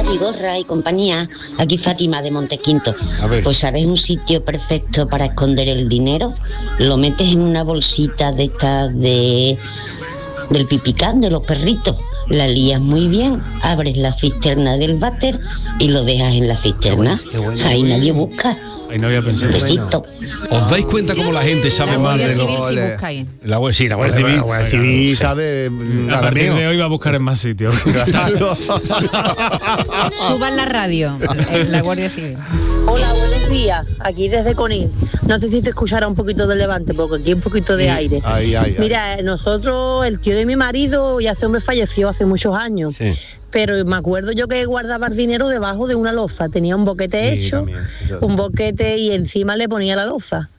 Vigorra y compañía, aquí Fátima de Montequinto. Pues ¿sabes un sitio perfecto para esconder el dinero? Lo metes en una bolsita de estas del pipicán de los perritos, la lías muy bien, abres la cisterna del váter y lo dejas en la cisterna. Ahí nadie busca. Ahí no había pensado. Besito. ¿Os dais cuenta cómo la gente sabe más de los... La Guardia Civil sabe... A partir de hoy va a buscar en más sitios. Suban la radio, la Guardia Civil. Hola, buenos días. Aquí desde Conil. No sé si se escuchará un poquito de Levante, porque aquí hay un poquito de aire. Mira, nosotros, el tío de mi marido, ya ese hombre falleció hace muchos años. Sí. Pero me acuerdo yo que guardaba el dinero debajo de una loza. Tenía un boquete hecho, un boquete y encima le ponía la loza.